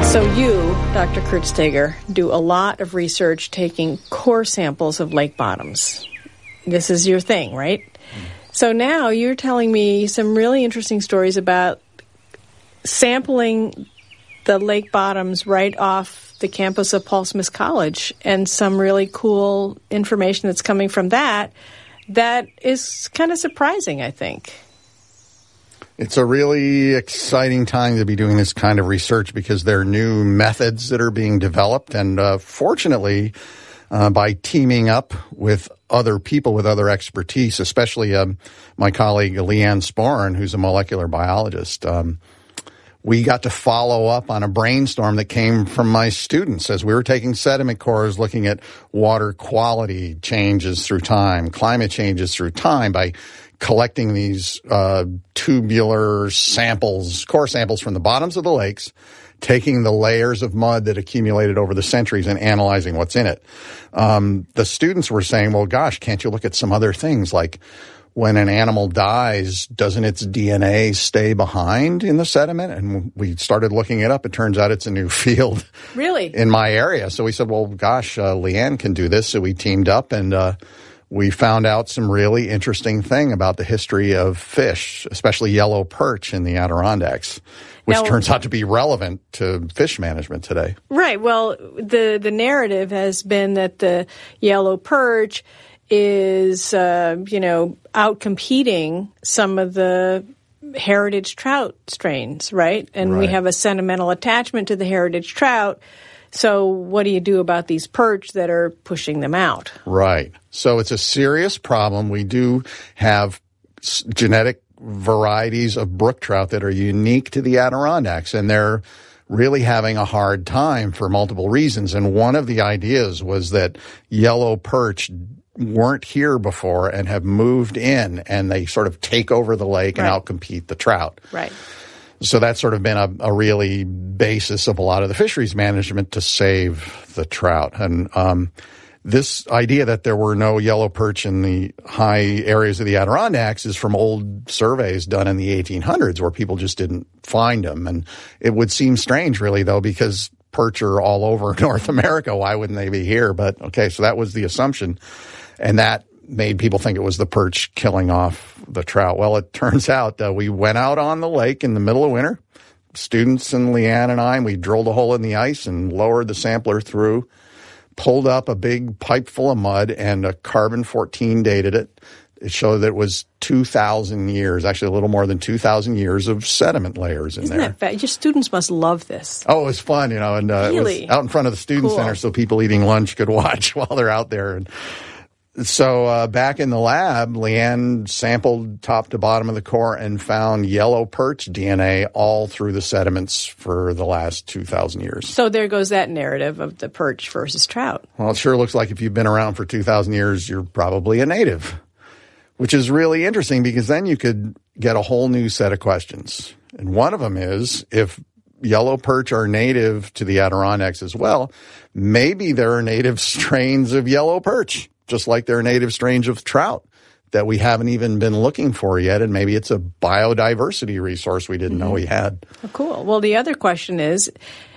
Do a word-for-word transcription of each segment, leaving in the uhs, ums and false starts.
So you, Doctor Kreutztaeger, do a lot of research taking core samples of lake bottoms. This is your thing, right? Mm. So now you're telling me some really interesting stories about sampling the lake bottoms right off the campus of Paul Smith College, and some really cool information that's coming from that that is kind of surprising, I think. It's a really exciting time to be doing this kind of research because there are new methods that are being developed. And uh, fortunately, uh, by teaming up with other people with other expertise, especially um, my colleague Leanne Sporn, who's a molecular biologist, um, we got to follow up on a brainstorm that came from my students as we were taking sediment cores, looking at water quality changes through time, climate changes through time by collecting these uh, tubular samples, core samples from the bottoms of the lakes, taking the layers of mud that accumulated over the centuries and analyzing what's in it. Um, the students were saying, well, gosh, can't you look at some other things like when an animal dies, doesn't its D N A stay behind in the sediment? And we started looking it up. It turns out it's a new field. Really? In my area. So we said, well, gosh, uh, Leanne can do this. So we teamed up and uh we found out some really interesting thing about the history of fish, especially yellow perch in the Adirondacks, which now, turns out to be relevant to fish management today. Right. Well, the, the narrative has been that the yellow perch is, uh, you know, out-competing some of the heritage trout strains, right? And right. we have a sentimental attachment to the heritage trout. So what do you do about these perch that are pushing them out? Right. So it's a serious problem. We do have s- genetic varieties of brook trout that are unique to the Adirondacks, and they're really having a hard time for multiple reasons. And one of the ideas was that yellow perch weren't here before and have moved in, and they sort of take over the lake and right. outcompete the trout. Right. So that's sort of been a, a really basis of a lot of the fisheries management to save the trout. And um, this idea that there were no yellow perch in the high areas of the Adirondacks is from old surveys done in the eighteen hundreds where people just didn't find them. And it would seem strange, really, though, because perch are all over North America. Why wouldn't they be here? But, okay, so that was the assumption. And that made people think it was the perch killing off the trout. Well, it turns out uh, we went out on the lake in the middle of winter, students and Leanne and I, and we drilled a hole in the ice and lowered the sampler through, pulled up a big pipe full of mud, and a carbon fourteen dated it. It showed that it was two thousand years, actually a little more than two thousand years of sediment layers in Isn't there. Isn't that fat? Your students must love this. Oh, it was fun, you know, and uh, really? It was out in front of the student cool. center so people eating lunch could watch while they're out there. And So uh, back in the lab, Leanne sampled top to bottom of the core and found yellow perch D N A all through the sediments for the last two thousand years. So there goes that narrative of the perch versus trout. Well, it sure looks like if you've been around for two thousand years, you're probably a native, which is really interesting because then you could get a whole new set of questions. And one of them is, if yellow perch are native to the Adirondacks as well, maybe there are native strains of yellow perch, just like there are native strains of trout that we haven't even been looking for yet, and maybe it's a biodiversity resource we didn't mm-hmm. know we had. Oh, cool. Well, the other question is,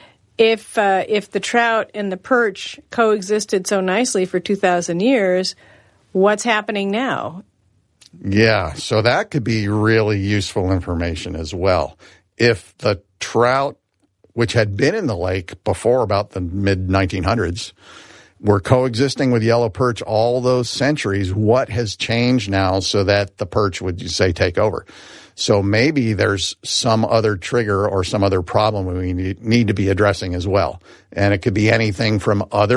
if uh, if the trout and the perch coexisted so nicely for two thousand years, what's happening now? Yeah, so that could be really useful information as well. If the trout, which had been in the lake before about the mid nineteen hundreds, were coexisting with yellow perch all those centuries, what has changed now so that the perch would, you say, take over? So maybe there's some other trigger or some other problem we need to be addressing as well. And it could be anything from other